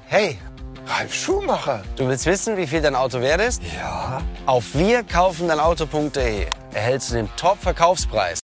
Hey, Ralf Schumacher. du willst wissen, wie viel dein Auto wert ist? Ja. Auf wirkaufendeinauto.de erhältst du den Top-Verkaufspreis